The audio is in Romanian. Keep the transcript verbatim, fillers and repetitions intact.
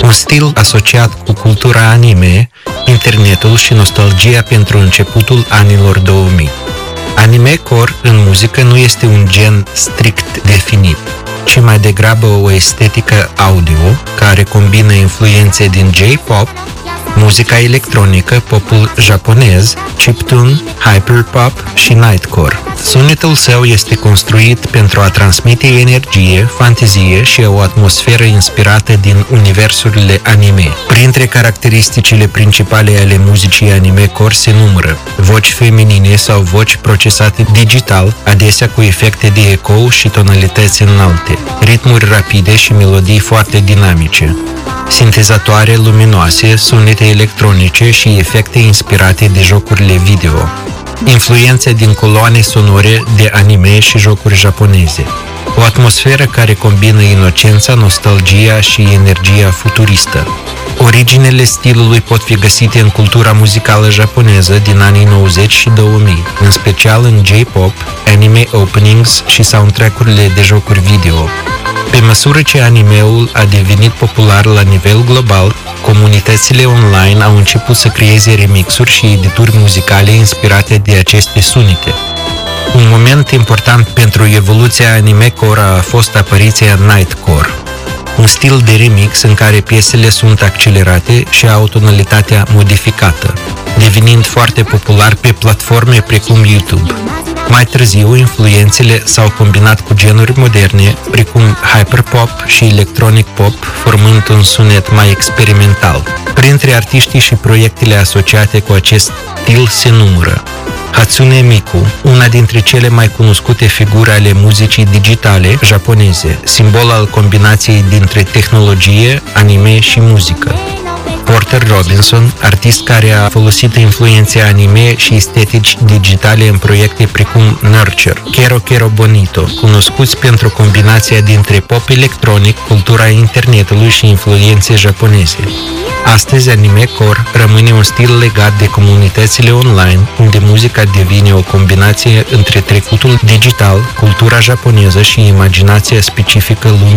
Un stil asociat cu cultura anime, internetul și nostalgia pentru începutul anilor două mii. Anime-core în muzică nu este un gen strict definit, ci mai degrabă o estetică audio care combină influențe din J-pop, muzica electronică, popul japonez, chiptune, hyperpop și nightcore. Sunetul său este construit pentru a transmite energie, fantezie și o atmosferă inspirată din universurile anime. Printre caracteristicile principale ale muzicii anime-core se numără voci feminine sau voci procesate digital, adesea cu efecte de ecou și tonalități înalte, ritmuri rapide și melodii foarte dinamice, sintezatoare luminoase, sunete electronice și efecte inspirate de jocurile video, influențe din coloane sonore de anime și jocuri japoneze, o atmosferă care combină inocența, nostalgia și energia futuristă. Originele stilului pot fi găsite în cultura muzicală japoneză din anii nouăzeci și două mii, în special în J-pop, anime openings și soundtrack-urile de jocuri video. Pe măsură ce anime-ul a devenit popular la nivel global, comunitățile online au început să creeze remixuri și edituri muzicale inspirate de aceste sunete. Un moment important pentru evoluția anime-core a fost apariția Nightcore, un stil de remix în care piesele sunt accelerate și au tonalitatea modificată, devenind foarte popular pe platforme precum YouTube. Mai târziu, influențele s-au combinat cu genuri moderne, precum hyperpop și electronic pop, formând un sunet mai experimental. Printre artiștii și proiectele asociate cu acest stil se numără Hatsune Miku, una dintre cele mai cunoscute figuri ale muzicii digitale japoneze, simbol al combinației dintre tehnologie, anime și muzică. Porter Robinson, artist care a folosit influențe anime și estetici digitale în proiecte precum Nurture, Kero Kero Bonito, cunoscuți pentru combinația dintre pop electronic, cultura internetului și influențe japoneze. Astăzi, anime-core rămâne un stil legat de comunitățile online, unde muzica devine o combinație între trecutul digital, cultura japoneză și imaginația specifică lumii